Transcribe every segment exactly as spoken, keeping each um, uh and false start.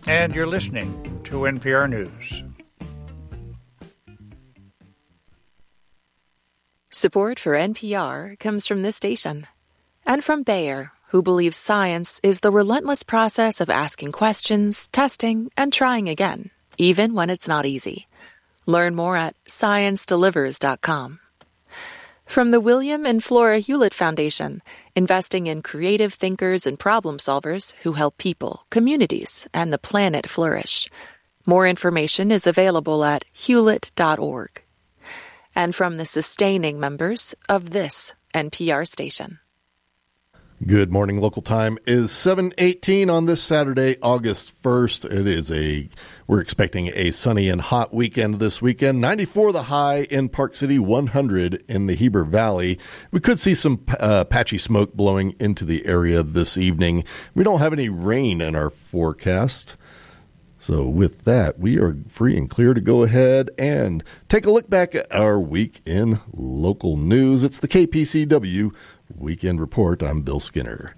and you're listening to N P R News. Support for N P R comes from this station and from Bayer, who believes science is the relentless process of asking questions, testing, and trying again, even when it's not easy. Learn more at science delivers dot com. From the William and Flora Hewlett Foundation, investing in creative thinkers and problem solvers who help people, communities, and the planet flourish. More information is available at hewlett dot org. And from the sustaining members of this N P R station. Good morning. Local time is seven eighteen on this Saturday, August first. It is a, we're expecting a sunny and hot weekend this weekend. ninety-four the high in Park City, one hundred in the Heber Valley. We could see some uh, patchy smoke blowing into the area this evening. We don't have any rain in our forecast. So with that, we are free and clear to go ahead and take a look back at our week in local news. It's the K P C W Weekend Report. I'm Bill Skinner.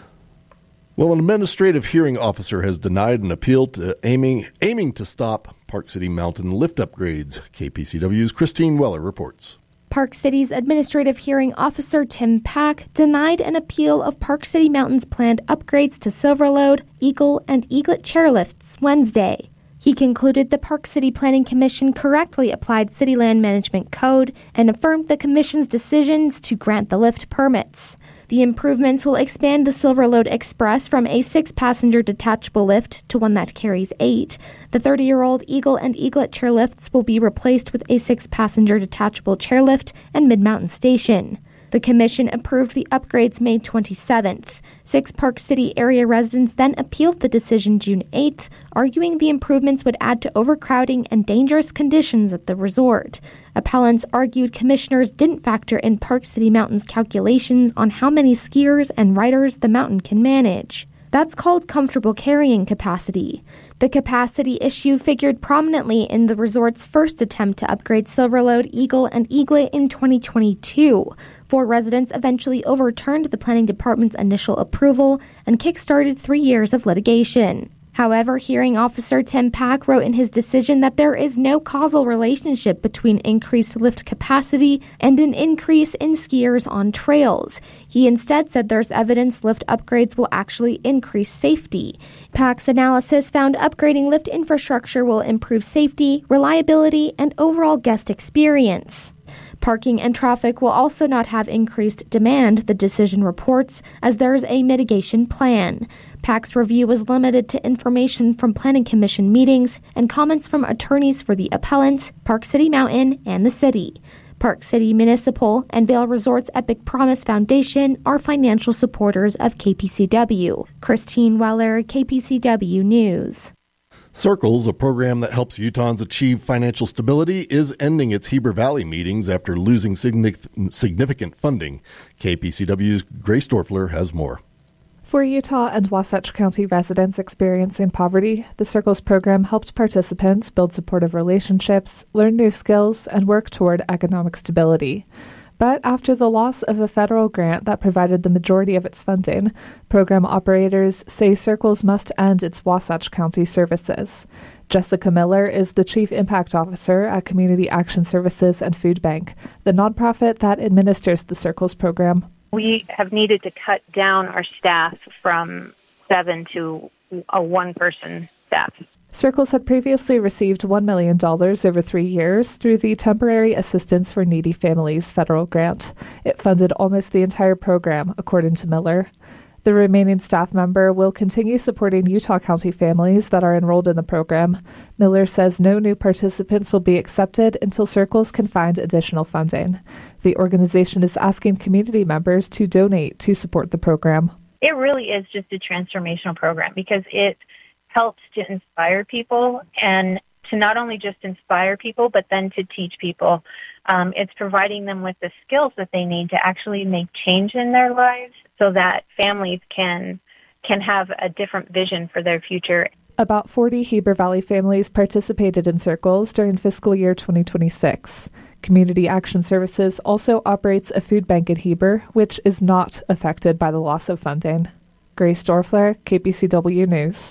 Well, an administrative hearing officer has denied an appeal to aiming aiming to stop Park City Mountain lift upgrades. K P C W's Christine Weller reports. Park City's administrative hearing officer Tim Pack denied an appeal of Park City Mountain's planned upgrades to Silverlode, Eagle, and Eaglet chairlifts Wednesday. He concluded the Park City Planning Commission correctly applied City Land Management Code and affirmed the Commission's decisions to grant the lift permits. The improvements will expand the Silverlode Express from a six-passenger detachable lift to one that carries eight. The thirty-year-old Eagle and Eaglet chairlifts will be replaced with a six-passenger detachable chairlift and mid-mountain station. The Commission approved the upgrades May twenty-seventh. Six Park City area residents then appealed the decision June eighth, arguing the improvements would add to overcrowding and dangerous conditions at the resort. Appellants argued commissioners didn't factor in Park City Mountain's calculations on how many skiers and riders the mountain can manage. That's called comfortable carrying capacity. The capacity issue figured prominently in the resort's first attempt to upgrade Silverlode, Eagle, and Eaglet in twenty twenty-two. Four residents eventually overturned the planning department's initial approval and kickstarted three years of litigation. However, hearing officer Tim Pack wrote in his decision that there is no causal relationship between increased lift capacity and an increase in skiers on trails. He instead said there's evidence lift upgrades will actually increase safety. Pack's analysis found upgrading lift infrastructure will improve safety, reliability, and overall guest experience. Parking and traffic will also not have increased demand, the decision reports, as there is a mitigation plan. Pack's review was limited to information from Planning Commission meetings and comments from attorneys for the appellants, Park City Mountain, and the city. Park City Municipal and Vail Resorts Epic Promise Foundation are financial supporters of K P C W. Christine Weller, K P C W News. Circles, a program that helps Utahns achieve financial stability, is ending its Heber Valley meetings after losing significant funding. K P C W's Grace Dorfler has more. For Utah and Wasatch County residents experiencing poverty, the Circles program helped participants build supportive relationships, learn new skills, and work toward economic stability. But after the loss of a federal grant that provided the majority of its funding, program operators say Circles must end its Wasatch County services. Jessica Miller is the Chief Impact Officer at Community Action Services and Food Bank, the nonprofit that administers the Circles program. We have needed to cut down our staff from seven to a one-person staff. Circles had previously received one million dollars over three years through the Temporary Assistance for Needy Families federal grant. It funded almost the entire program, according to Miller. The remaining staff member will continue supporting Utah County families that are enrolled in the program. Miller says no new participants will be accepted until Circles can find additional funding. The organization is asking community members to donate to support the program. It really is just a transformational program because it helps to inspire people and to not only just inspire people, but then to teach people. Um, it's providing them with the skills that they need to actually make change in their lives so that families can can have a different vision for their future. About forty Heber Valley families participated in Circles during fiscal year twenty twenty-six. Community Action Services also operates a food bank in Heber, which is not affected by the loss of funding. Grace Dorfler, K P C W News.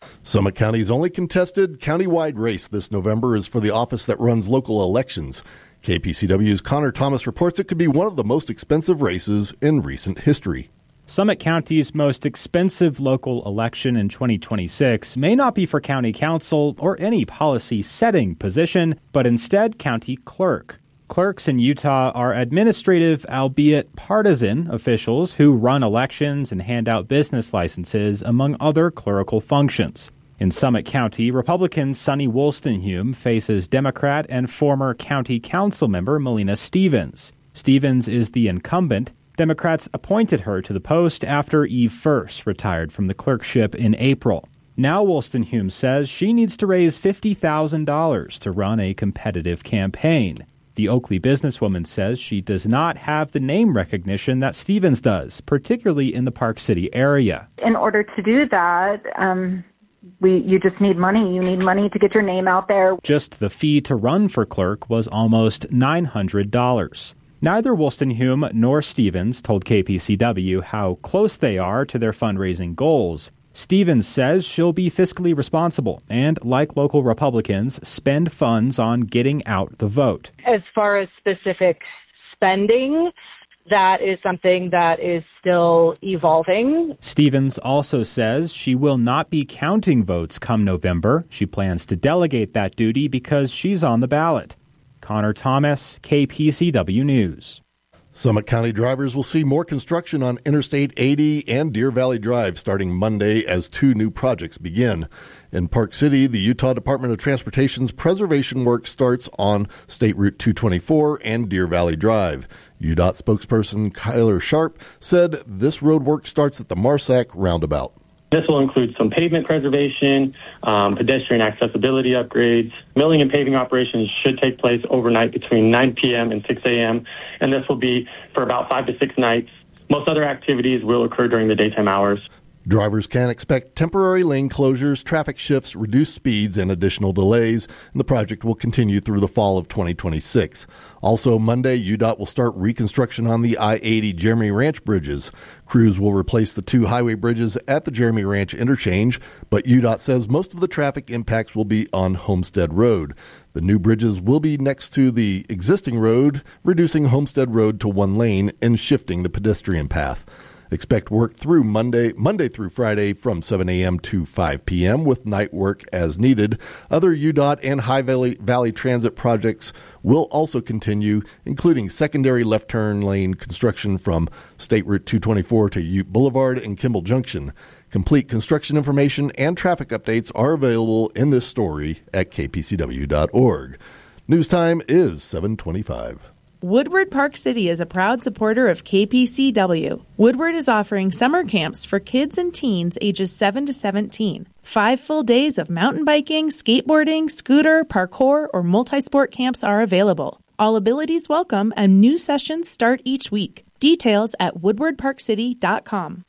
Summit County's only contested countywide race this November is for the office that runs local elections. K P C W's Connor Thomas reports it could be one of the most expensive races in recent history. Summit County's most expensive local election in twenty twenty-six may not be for county council or any policy-setting position, but instead county clerk. Clerks in Utah are administrative, albeit partisan, officials who run elections and hand out business licenses, among other clerical functions. In Summit County, Republican Sonny Wolstenhume faces Democrat and former county council member Melina Stevens. Stevens is the incumbent. Democrats appointed her to the post after Eve First retired from the clerkship in April. Now Wolstenhume says she needs to raise fifty thousand dollars to run a competitive campaign. The Oakley businesswoman says she does not have the name recognition that Stevens does, particularly in the Park City area. In order to do that, um, we you just need money. You need money to get your name out there. Just the fee to run for clerk was almost nine hundred dollars. Neither Wolstenhume nor Stevens told K P C W how close they are to their fundraising goals. Stevens says she'll be fiscally responsible and, like local Republicans, spend funds on getting out the vote. As far as specific spending, that is something that is still evolving. Stevens also says she will not be counting votes come November. She plans to delegate that duty because she's on the ballot. Connor Thomas, K P C W News. Summit County drivers will see more construction on Interstate eighty and Deer Valley Drive starting Monday as two new projects begin. In Park City, the Utah Department of Transportation's preservation work starts on State Route two twenty-four and Deer Valley Drive. U D O T spokesperson Kyler Sharp said this road work starts at the Marsack roundabout. This will include some pavement preservation, um, pedestrian accessibility upgrades. Milling and paving operations should take place overnight between nine p.m. and six a.m., and this will be for about five to six nights. Most other activities will occur during the daytime hours. Drivers can expect temporary lane closures, traffic shifts, reduced speeds, and additional delays, and the project will continue through the fall of twenty twenty-six. Also, Monday, U D O T will start reconstruction on the I eighty Jeremy Ranch bridges. Crews will replace the two highway bridges at the Jeremy Ranch interchange, but U D O T says most of the traffic impacts will be on Homestead Road. The new bridges will be next to the existing road, reducing Homestead Road to one lane and shifting the pedestrian path. Expect work through Monday, Monday through Friday from seven a.m. to five p.m. with night work as needed. Other U D O T and High Valley, Valley Transit projects will also continue, including secondary left turn lane construction from State Route two twenty-four to Ute Boulevard and Kimball Junction. Complete construction information and traffic updates are available in this story at k p c w dot org. News time is seven twenty-five. Woodward Park City is a proud supporter of K P C W. Woodward is offering summer camps for kids and teens ages seven to seventeen. Five full days of mountain biking, skateboarding, scooter, parkour, or multi-sport camps are available. All abilities welcome, and new sessions start each week. Details at woodward park city dot com.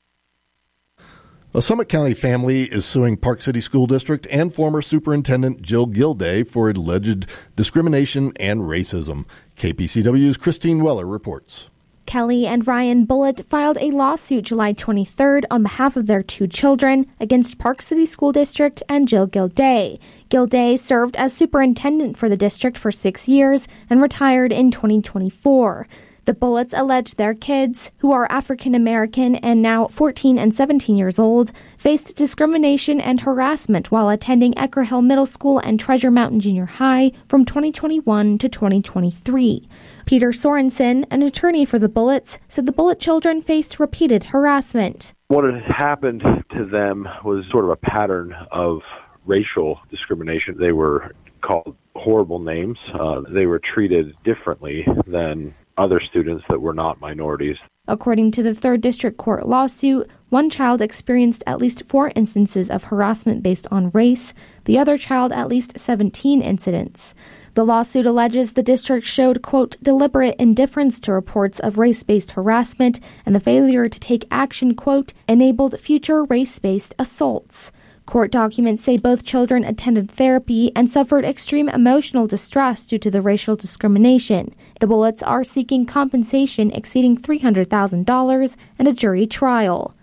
A Summit County family is suing Park City School District and former Superintendent Jill Gilday for alleged discrimination and racism. K P C W's Christine Weller reports. Kelly and Ryan Bullitt filed a lawsuit July twenty-third on behalf of their two children against Park City School District and Jill Gilday. Gilday served as superintendent for the district for six years and retired in twenty twenty-four. The Bullets allege their kids, who are African American and now fourteen and seventeen years old, faced discrimination and harassment while attending Ecker Hill Middle School and Treasure Mountain Junior High from twenty twenty-one to twenty twenty-three. Peter Sorensen, an attorney for the Bullets, said the Bullitt children faced repeated harassment. What had happened to them was sort of a pattern of racial discrimination. They were called horrible names. Uh, they were treated differently than other students that were not minorities. According to the third District Court lawsuit, one child experienced at least four instances of harassment based on race, the other child at least seventeen incidents. The lawsuit alleges the district showed, quote, deliberate indifference to reports of race-based harassment, and the failure to take action, quote, enabled future race-based assaults. Court documents say both children attended therapy and suffered extreme emotional distress due to the racial discrimination. The Bullets are seeking compensation exceeding three hundred thousand dollars and a jury trial.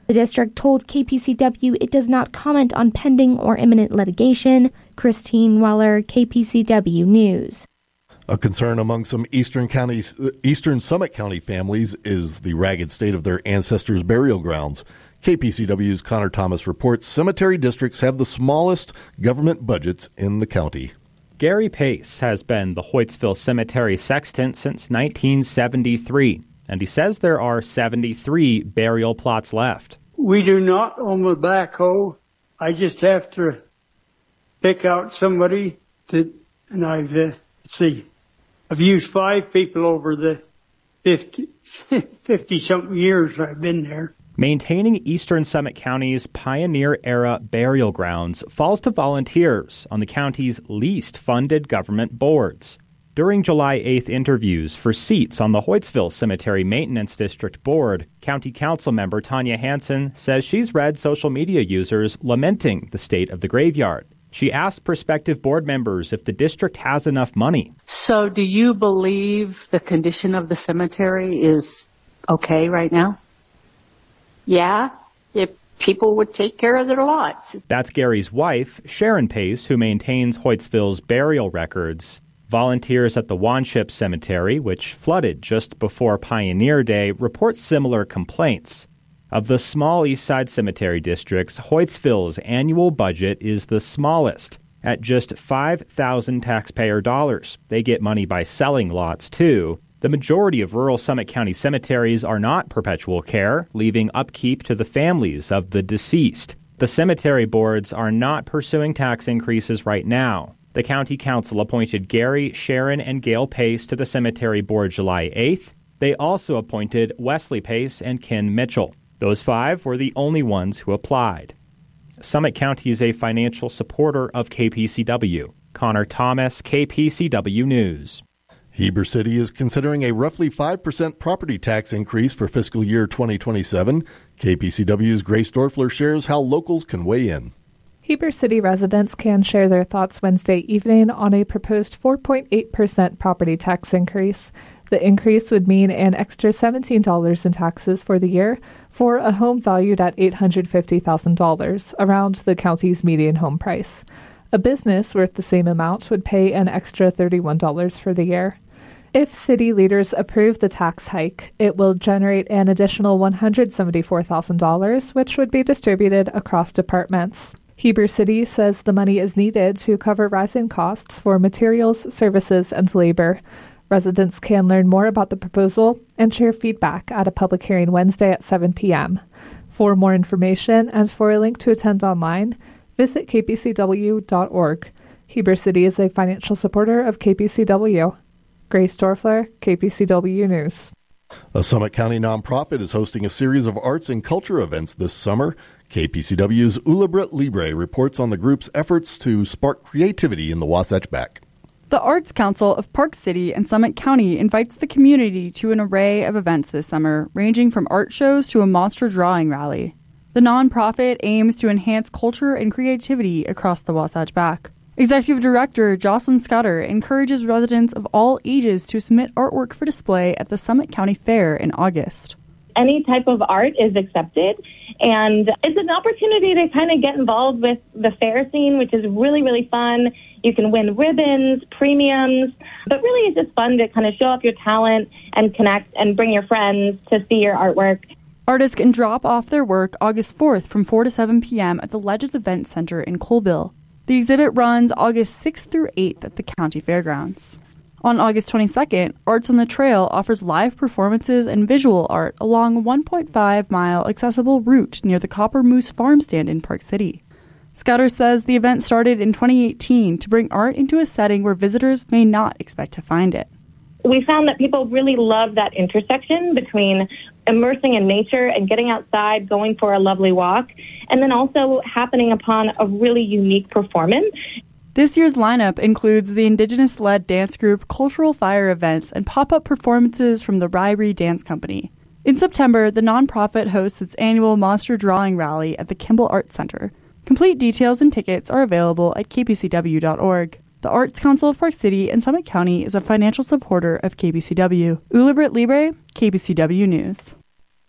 The district told K P C W it does not comment on pending or imminent litigation. Christine Weller, K P C W News. A concern among some eastern counties, eastern Summit County families is the ragged state of their ancestors' burial grounds. K P C W's Connor Thomas reports cemetery districts have the smallest government budgets in the county. Gary Pace has been the Hoytsville Cemetery sexton since nineteen seventy-three, and he says there are seventy-three burial plots left. We do not own the backhoe. I just have to pick out somebody to, and I've, uh, let's see, I've used five people over the fifty, fifty-something years I've been there. Maintaining Eastern Summit County's pioneer-era burial grounds falls to volunteers on the county's least funded government boards. During July eighth interviews for seats on the Hoytsville Cemetery Maintenance District Board, County Council member Tanya Hansen says she's read social media users lamenting the state of the graveyard. She asked prospective board members if the district has enough money. So do you believe the condition of the cemetery is okay right now? Yeah, if people would take care of their lots. That's Gary's wife, Sharon Pace, who maintains Hoytsville's burial records. Volunteers at the Wanship Cemetery, which flooded just before Pioneer Day, report similar complaints. Of the small East Side Cemetery districts, Hoytsville's annual budget is the smallest, at just five thousand taxpayer dollars. They get money by selling lots, too. The majority of rural Summit County cemeteries are not perpetual care, leaving upkeep to the families of the deceased. The cemetery boards are not pursuing tax increases right now. The county council appointed Gary, Sharon, and Gail Pace to the cemetery board July eighth. They also appointed Wesley Pace and Ken Mitchell. Those five were the only ones who applied. Summit County is a financial supporter of K P C W. Connor Thomas, K P C W News. Heber City is considering a roughly five percent property tax increase for fiscal year twenty twenty-seven. K P C W's Grace Dorfler shares how locals can weigh in. Heber City residents can share their thoughts Wednesday evening on a proposed four point eight percent property tax increase. The increase would mean an extra seventeen dollars in taxes for the year for a home valued at eight hundred fifty thousand dollars, around the county's median home price. A business worth the same amount would pay an extra thirty-one dollars for the year. If city leaders approve the tax hike, it will generate an additional one hundred seventy-four thousand dollars, which would be distributed across departments. Heber City says the money is needed to cover rising costs for materials, services, and labor. Residents can learn more about the proposal and share feedback at a public hearing Wednesday at seven p.m. For more information and for a link to attend online, visit k p c w dot org. Heber City is a financial supporter of K P C W. Grace Dorfler, K P C W News. A Summit County nonprofit is hosting a series of arts and culture events this summer. K P C W's Ulebrit Libre reports on the group's efforts to spark creativity in the Wasatch Back. The Arts Council of Park City and Summit County invites the community to an array of events this summer, ranging from art shows to a monster drawing rally. The nonprofit aims to enhance culture and creativity across the Wasatch Back. Executive Director Jocelyn Scudder encourages residents of all ages to submit artwork for display at the Summit County Fair in August. Any type of art is accepted, and it's an opportunity to kind of get involved with the fair scene, which is really, really fun. You can win ribbons, premiums, but really it's just fun to kind of show off your talent and connect and bring your friends to see your artwork. Artists can drop off their work August fourth from four to seven p.m. at the Ledges Event Center in Colville. The exhibit runs August sixth through eighth at the county fairgrounds. On August twenty-second, Arts on the Trail offers live performances and visual art along a one point five mile accessible route near the Copper Moose Farm Stand in Park City. Scudder says the event started in twenty eighteen to bring art into a setting where visitors may not expect to find it. We found that people really love that intersection between immersing in nature and getting outside, going for a lovely walk, and then also happening upon a really unique performance. This year's lineup includes the Indigenous-led dance group Cultural Fire events and pop-up performances from the Ryrie Dance Company. In September, the nonprofit hosts its annual Monster Drawing Rally at the Kimball Arts Center. Complete details and tickets are available at k p c w dot org. The Arts Council of Park City and Summit County is a financial supporter of K P C W. Ulebrit Libre, K P C W News.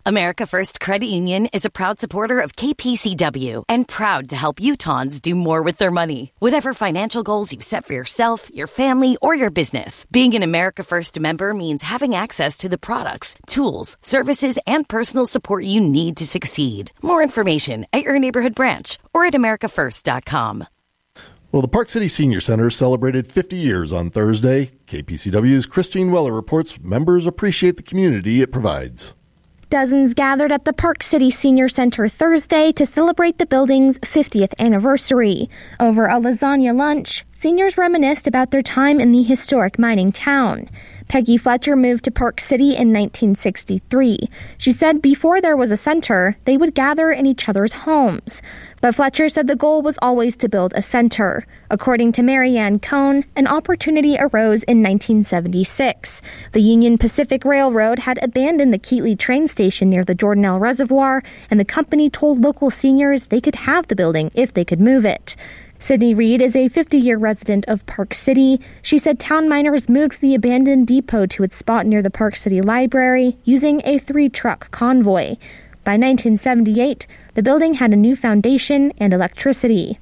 America First Credit Union is a proud supporter of K P C W and proud to help Utahns do more with their money. Whatever financial goals you set for yourself, your family, or your business, being an America First member means having access to the products, tools, services, and personal support you need to succeed. More information at your neighborhood branch or at america first dot com. Well, the Park City Senior Center celebrated fifty years on Thursday. K P C W's Christine Weller reports members appreciate the community it provides. Dozens gathered at the Park City Senior Center Thursday to celebrate the building's fiftieth anniversary. Over a lasagna lunch, seniors reminisced about their time in the historic mining town. Peggy Fletcher moved to Park City in nineteen sixty-three. She said before there was a center, they would gather in each other's homes. But Fletcher said the goal was always to build a center. According to Marianne Cohn, an opportunity arose in nineteen seventy-six. The Union Pacific Railroad had abandoned the Keatley train station near the Jordanelle Reservoir, and the company told local seniors they could have the building if they could move it. Sydney Reed is a fifty-year resident of Park City. She said town miners moved the abandoned depot to its spot near the Park City Library using a three-truck convoy. By nineteen seventy-eight, the building had a new foundation and electricity.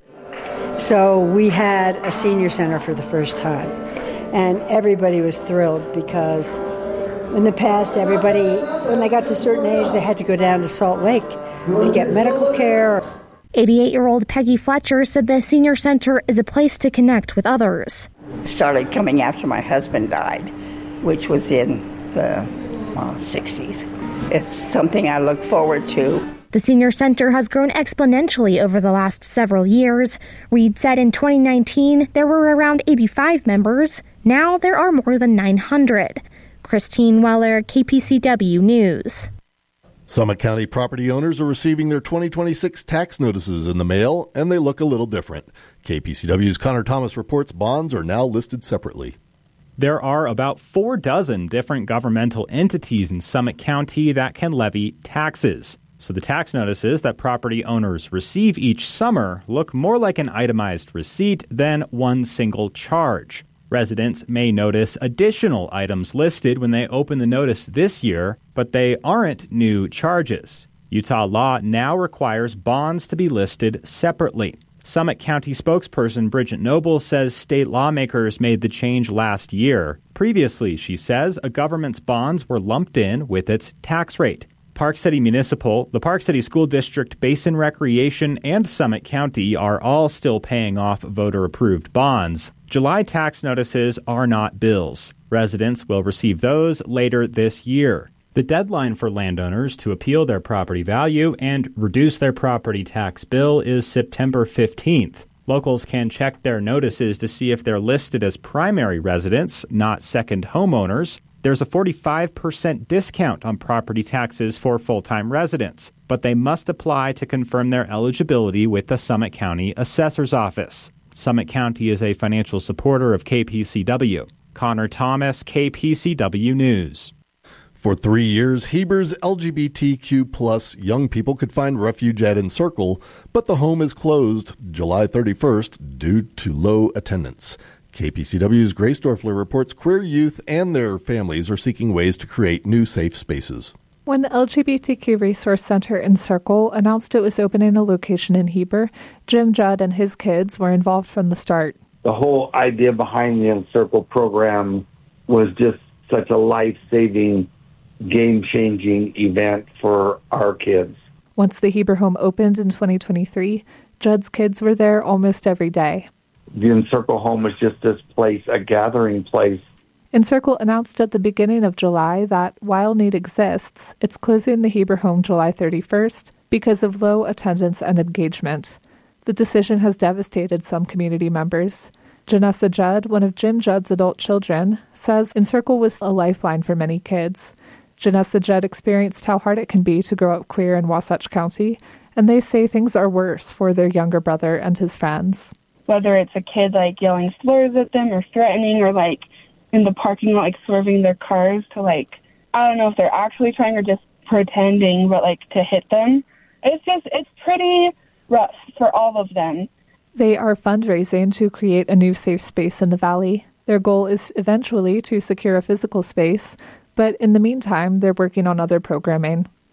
So we had a senior center for the first time, and everybody was thrilled because in the past, everybody, when they got to a certain age, they had to go down to Salt Lake to get medical care. eighty-eight-year-old Peggy Fletcher said the senior center is a place to connect with others. Started coming after my husband died, which was in the uh, sixties. It's something I look forward to. The senior center has grown exponentially over the last several years. Reed said in twenty nineteen there were around eighty-five members. Now there are more than nine hundred. Christine Weller, K P C W News. Summit County property owners are receiving their twenty twenty-six tax notices in the mail, and they look a little different. K P C W's Connor Thomas reports bonds are now listed separately. There are about four dozen different governmental entities in Summit County that can levy taxes. So the tax notices that property owners receive each summer look more like an itemized receipt than one single charge. Residents may notice additional items listed when they open the notice this year, but they aren't new charges. Utah law now requires bonds to be listed separately. Summit County spokesperson Bridget Noble says state lawmakers made the change last year. Previously, she says, a government's bonds were lumped in with its tax rate. Park City Municipal, the Park City School District, Basin Recreation, and Summit County are all still paying off voter-approved bonds. July tax notices are not bills. Residents will receive those later this year. The deadline for landowners to appeal their property value and reduce their property tax bill is September fifteenth. Locals can check their notices to see if they're listed as primary residents, not second homeowners. There's a forty-five percent discount on property taxes for full-time residents, but they must apply to confirm their eligibility with the Summit County Assessor's Office. Summit County is a financial supporter of K P C W. Connor Thomas, K P C W News. For three years, Heber's L G B T Q plus young people could find refuge at Encircle, but the home is closed July thirty-first due to low attendance. K P C W's Grace Dorfler reports queer youth and their families are seeking ways to create new safe spaces. When the L G B T Q Resource Center Encircle announced it was opening a location in Heber, Jim Judd and his kids were involved from the start. The whole idea behind the Encircle program was just such a life-saving, game-changing event for our kids. Once the Heber home opened in twenty twenty-three, Judd's kids were there almost every day. The Encircle home was just this place, a gathering place. Encircle announced at the beginning of July that while need exists, it's closing the Heber home July thirty-first because of low attendance and engagement. The decision has devastated some community members. Janessa Judd, one of Jim Judd's adult children, says Encircle was a lifeline for many kids. Janessa Judd experienced how hard it can be to grow up queer in Wasatch County, and they say things are worse for their younger brother and his friends. Whether it's a kid like yelling slurs at them or threatening or like in the parking lot like swerving their cars to like, I don't know if they're actually trying or just pretending, but like to hit them. It's just, it's pretty rough for all of them. They are fundraising to create a new safe space in the valley. Their goal is eventually to secure a physical space, but in the meantime, they're working on other programming.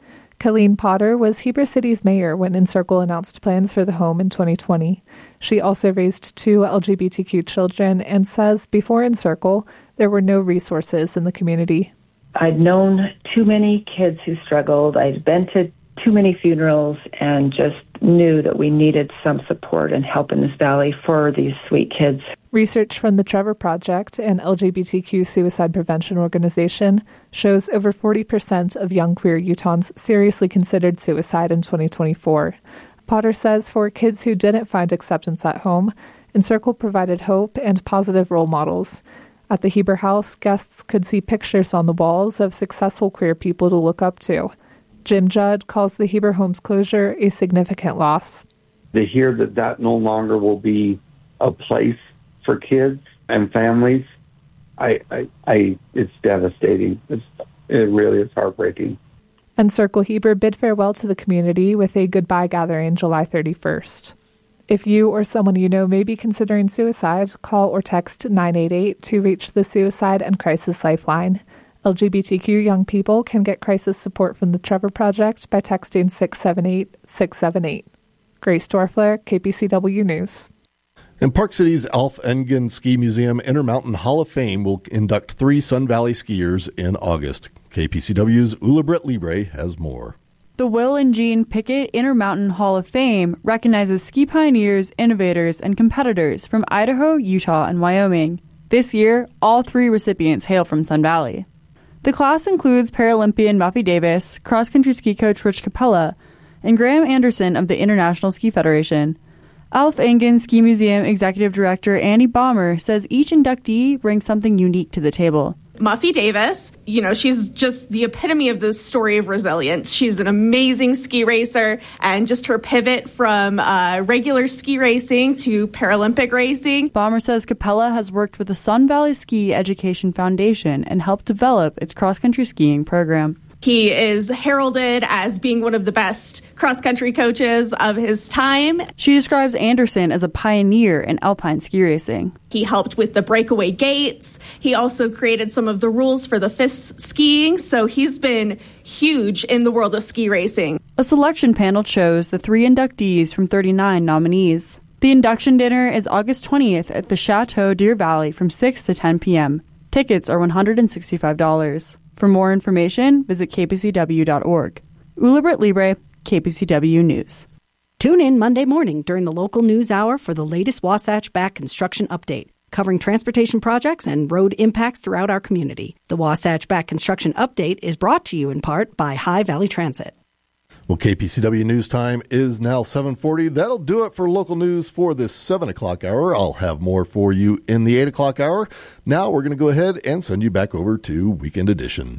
Colleen Potter was Heber City's mayor when Encircle announced plans for the home in twenty twenty. She also raised two L G B T Q children and says before Encircle, there were no resources in the community. I'd known too many kids who struggled. I'd been to too many funerals and just knew that we needed some support and help in this valley for these sweet kids. Research from the Trevor Project, an L G B T Q suicide prevention organization, shows over forty percent of young queer Utahns seriously considered suicide in twenty twenty-four. Potter says for kids who didn't find acceptance at home, Encircle provided hope and positive role models. At the Heber House, guests could see pictures on the walls of successful queer people to look up to. Jim Judd calls the Heber Home's closure a significant loss. To hear that that no longer will be a place for kids and families, I, I, I it's devastating. It's, it really is heartbreaking. Encircle Heber bid farewell to the community with a goodbye gathering July thirty-first. If you or someone you know may be considering suicide, call or text nine eight eight to reach the Suicide and Crisis Lifeline. L G B T Q young people can get crisis support from the Trevor Project by texting six seven eight, six seven eight. Grace Dorfler, K P C W News. And Park City's Alf Engen Ski Museum Intermountain Hall of Fame will induct three Sun Valley skiers in August. K P C W's Ula Britt Libre has more. The Will and Jean Pickett Intermountain Hall of Fame recognizes ski pioneers, innovators, and competitors from Idaho, Utah, and Wyoming. This year, all three recipients hail from Sun Valley. The class includes Paralympian Muffy Davis, cross-country ski coach Rich Capella, and Graham Anderson of the International Ski Federation. Alf Engen Ski Museum Executive Director Annie Baumer says each inductee brings something unique to the table. Muffy Davis, you know, she's just the epitome of the story of resilience. She's an amazing ski racer, and just her pivot from uh, regular ski racing to Paralympic racing. Baumer says Capella has worked with the Sun Valley Ski Education Foundation and helped develop its cross-country skiing program. He is heralded as being one of the best cross-country coaches of his time. She describes Anderson as a pioneer in alpine ski racing. He helped with the breakaway gates. He also created some of the rules for the F I S skiing, so he's been huge in the world of ski racing. A selection panel chose the three inductees from thirty-nine nominees. The induction dinner is August twentieth at the Chateau Deer Valley from six to ten p.m. Tickets are one hundred sixty-five dollars. For more information, visit k p c w dot org. Ula Britt Libre, K P C W News. Tune in Monday morning during the local news hour for the latest Wasatch Back construction update, covering transportation projects and road impacts throughout our community. The Wasatch Back construction update is brought to you in part by High Valley Transit. Well, K P C W News time is now seven forty. That'll do it for local news for this seven o'clock hour. I'll have more for you in the eight o'clock hour. Now we're going to go ahead and send you back over to Weekend Edition.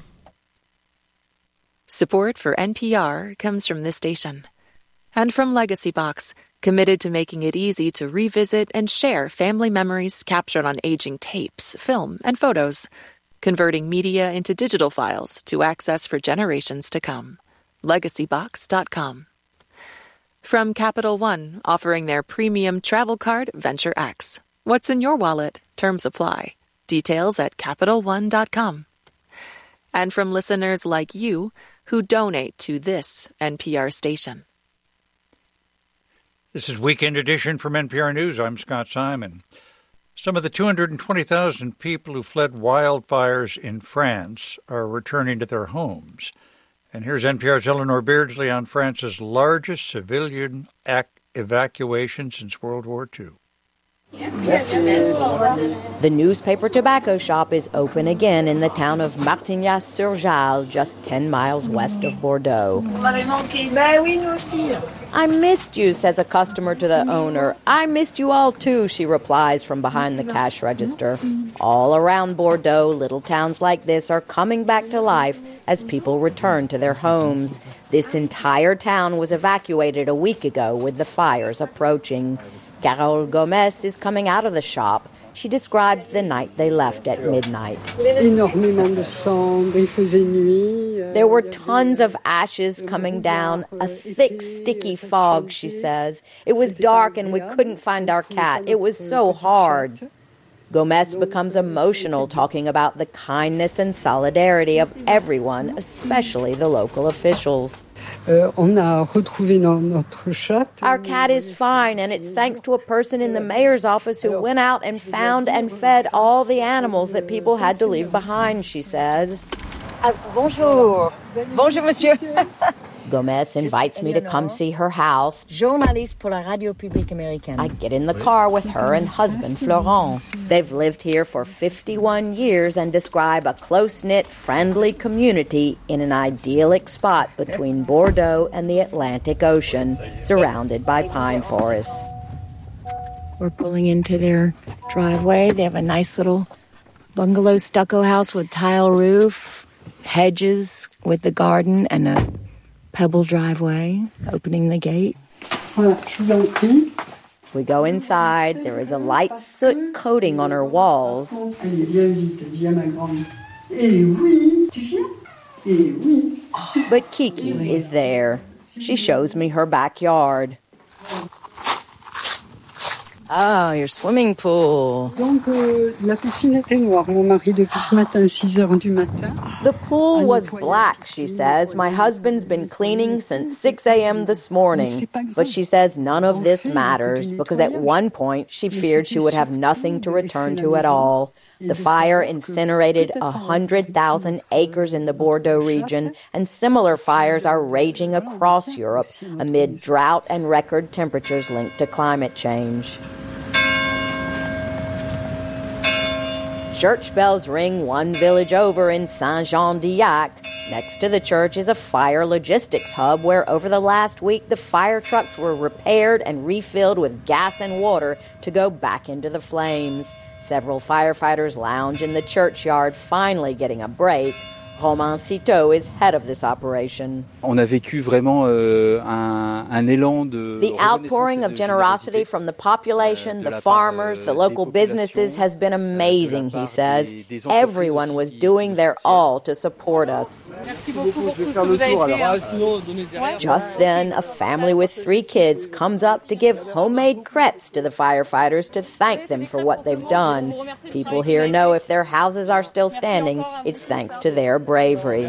Support for N P R comes from this station. And from Legacy Box, committed to making it easy to revisit and share family memories captured on aging tapes, film, and photos, converting media into digital files to access for generations to come. legacy box dot com. From Capital One, offering their premium travel card, Venture X. What's in your wallet? Terms apply. Details at capital one dot com. And from listeners like you who donate to this N P R station. This is Weekend Edition from N P R News. I'm Scott Simon. Some of the two hundred twenty thousand people who fled wildfires in France are returning to their homes. And here's N P R's Eleanor Beardsley on France's largest civilian ac- evacuation since World War Two. The newspaper tobacco shop is open again in the town of Martignas-sur-Jalles, just ten miles west of Bordeaux. I missed you, says a customer to the owner. I missed you all too, she replies from behind the cash register. All around Bordeaux, little towns like this are coming back to life as people return to their homes. This entire town was evacuated a week ago with the fires approaching. Carole Gomez is coming out of the shop. She describes the night they left at midnight. There were tons of ashes coming down, a thick, sticky fog, she says. It was dark and we couldn't find our cat. It was so hard. Gomez becomes emotional talking about the kindness and solidarity of everyone, especially the local officials. Uh, on a retrouvé notre chat. Our cat is fine, and it's thanks to a person in the mayor's office who went out and found and fed all the animals that people had to leave behind, she says. Uh, bonjour. Bonjour, monsieur. Gomez invites me to come see her house. Journaliste pour la Radio Publique Américaine. I get in the car with her and husband, Florent. They've lived here for fifty-one years and describe a close-knit, friendly community in an idyllic spot between Bordeaux and the Atlantic Ocean, surrounded by pine forests. We're pulling into their driveway. They have a nice little bungalow stucco house with tile roof, hedges with the garden, and a pebble driveway, opening the gate. We go inside. There is a light soot coating on her walls. But Kiki is there. She shows me her backyard. Oh, your swimming pool. Donc, euh, la piscine était noire. Mon mari, depuis ce matin, six heures du matin. The pool was black, she says. My husband's been cleaning since six a.m. this morning. But she says none of this matters because at one point she feared she would have nothing to return to at all. The fire incinerated one hundred thousand acres in the Bordeaux region, and similar fires are raging across Europe amid drought and record temperatures linked to climate change. Church bells ring one village over in Saint-Jean-d'Illac. Next to the church is a fire logistics hub where over the last week the fire trucks were repaired and refilled with gas and water to go back into the flames. Several firefighters lounge in the churchyard, finally getting a break. Romain Citeau is head of this operation. On a vécu vraiment euh, un, un élan de The outpouring of generosity from the population, the farmers, the local businesses has been amazing, he says. Everyone was doing their all to support us. Just then, a family with three kids comes up to give homemade crepes to the firefighters to thank them for what they've done. People here know if their houses are still standing, it's thanks to their bravery.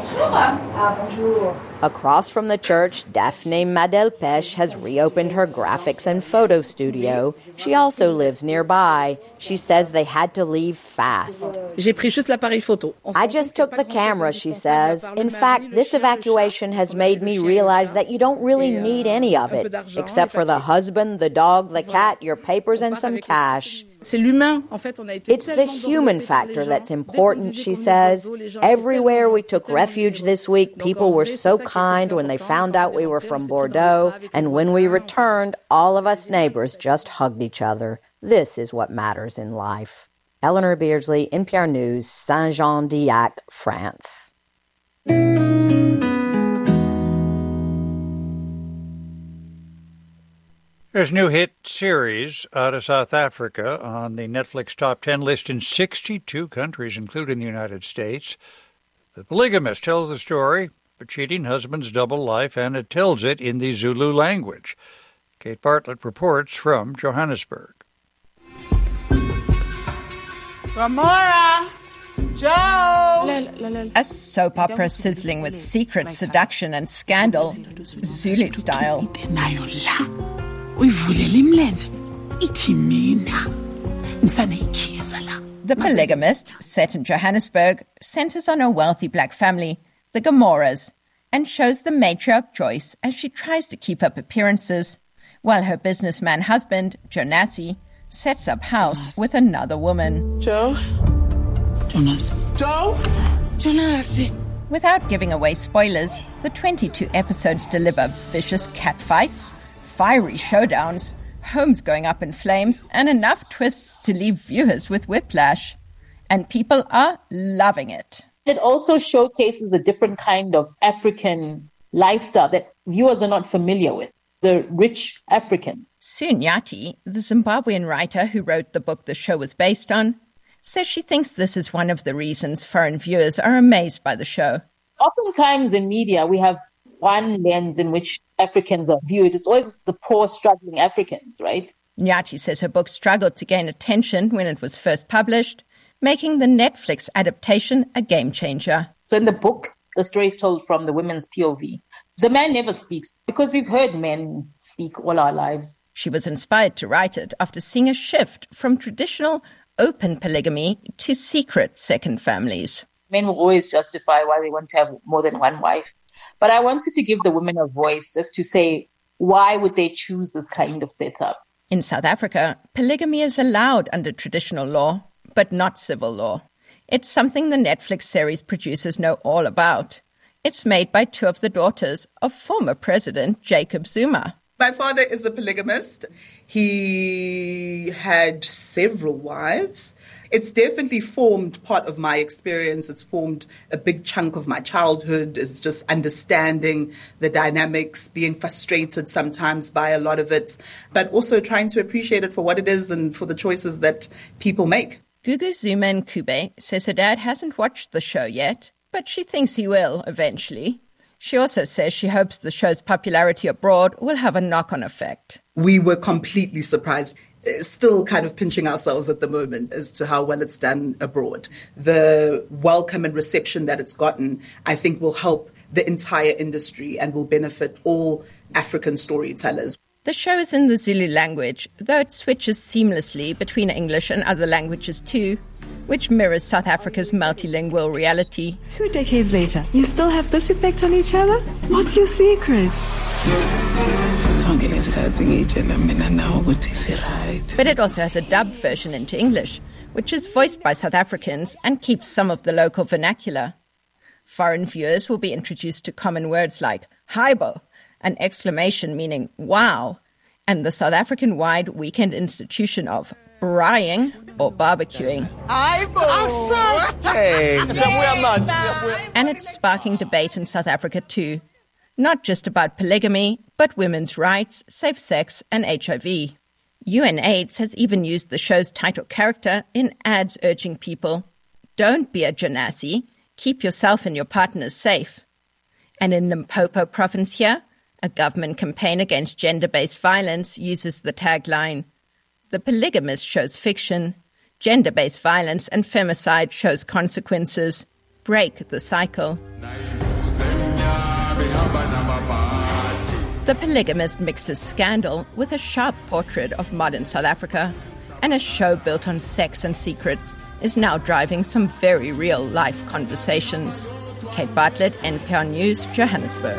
Across from the church, Daphne Madelpech has reopened her graphics and photo studio. She also lives nearby. She says they had to leave fast. I just took the camera, she says. In fact, this evacuation has made me realize that you don't really need any of it, except for the husband, the dog, the cat, your papers, and some cash. It's the human factor that's important, she says. Everywhere we took refuge this week, people were so kind when they found out we were from Bordeaux, and when we returned, all of us neighbors just hugged each other. This is what matters in life. Eleanor Beardsley, N P R News, Saint-Jean-d'Illac, France. There's a new hit series out of South Africa on the Netflix top ten list in sixty-two countries, including the United States. The Polygamist tells the story of a cheating husband's double life, and it tells it in the Zulu language. Kate Bartlett reports from Johannesburg. Ramora! Joe! A soap opera sizzling with secret seduction and scandal, Zulu style. The Polygamist, set in Johannesburg, centers on a wealthy black family, the Gamoras, and shows the matriarch Joyce as she tries to keep up appearances, while her businessman husband, Jonasi, sets up house with another woman. Joe? Jonas. Joe? Jonasi. Without giving away spoilers, the twenty-two episodes deliver vicious catfights, fiery showdowns, homes going up in flames, and enough twists to leave viewers with whiplash. And people are loving it. It also showcases a different kind of African lifestyle that viewers are not familiar with, the rich African. Sue Nyati, the Zimbabwean writer who wrote the book the show was based on, says she thinks this is one of the reasons foreign viewers are amazed by the show. Oftentimes in media, we have one lens in which Africans are viewed. It's always the poor, struggling Africans, right? Nyati says her book struggled to gain attention when it was first published, making the Netflix adaptation a game changer. So in the book, the story is told from the women's P O V. The man never speaks because we've heard men speak all our lives. She was inspired to write it after seeing a shift from traditional open polygamy to secret second families. Men will always justify why they want to have more than one wife. But I wanted to give the women a voice as to say, why would they choose this kind of setup? In South Africa, polygamy is allowed under traditional law, but not civil law. It's something the Netflix series producers know all about. It's made by two of the daughters of former President Jacob Zuma. My father is a polygamist. He had several wives. It's definitely formed part of my experience. It's formed a big chunk of my childhood. It's just understanding the dynamics, being frustrated sometimes by a lot of it, but also trying to appreciate it for what it is and for the choices that people make. Gugu Zuma Nkube says her dad hasn't watched the show yet, but she thinks he will eventually. She also says she hopes the show's popularity abroad will have a knock-on effect. We were completely surprised, still kind of pinching ourselves at the moment as to how well it's done abroad. The welcome and reception that it's gotten, I think, will help the entire industry and will benefit all African storytellers. The show is in the Zulu language, though it switches seamlessly between English and other languages too, which mirrors South Africa's multilingual reality. Two decades later, you still have this effect on each other? What's your secret? But it also has a dubbed version into English, which is voiced by South Africans and keeps some of the local vernacular. Foreign viewers will be introduced to common words like haibo, an exclamation meaning wow, and the South African-wide weekend institution of braaiing or barbecuing. And it's sparking debate in South Africa too, not just about polygamy, but women's rights, safe sex, and H I V. UNAIDS has even used the show's title character in ads urging people, don't be a Janasi, keep yourself and your partners safe. And in Limpopo province here, a government campaign against gender-based violence uses the tagline, the polygamist shows fiction, gender-based violence and femicide shows consequences. Break the cycle. The Polygamist mixes scandal with a sharp portrait of modern South Africa, and a show built on sex and secrets is now driving some very real-life conversations. Kate Bartlett, N P R News, Johannesburg.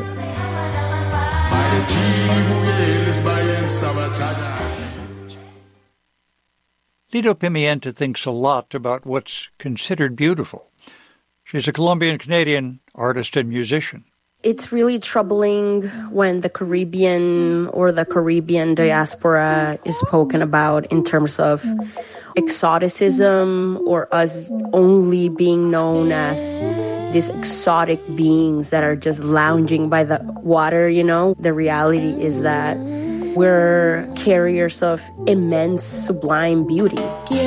Lido Pimienta thinks a lot about what's considered beautiful. She's a Colombian-Canadian artist and musician. It's really troubling when the Caribbean or the Caribbean diaspora is spoken about in terms of exoticism or us only being known as these exotic beings that are just lounging by the water, you know. The reality is that we're carriers of immense, sublime beauty.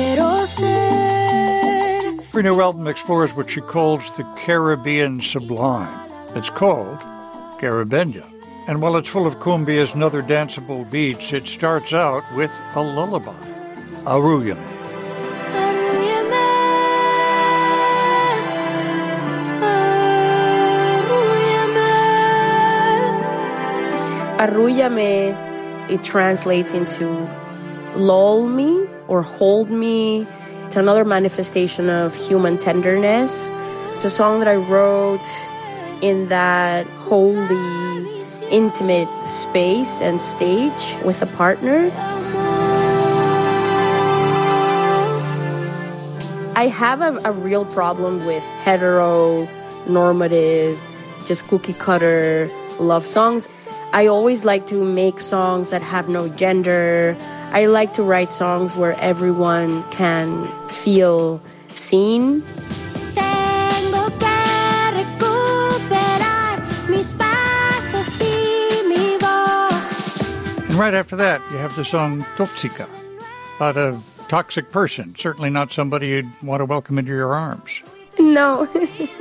Her new album explores what she calls the Caribbean sublime. It's called Caribbeña. And while it's full of cumbias and other danceable beats, it starts out with a lullaby, Arúllame. Arrúllame, it translates into lull me or hold me. It's another manifestation of human tenderness. It's a song that I wrote in that holy, intimate space and stage with a partner. I have a, a real problem with heteronormative, just cookie cutter love songs. I always like to make songs that have no gender. I like to write songs where everyone can feel seen. And right after that, you have the song Tóxica, about a toxic person, certainly not somebody you'd want to welcome into your arms. No.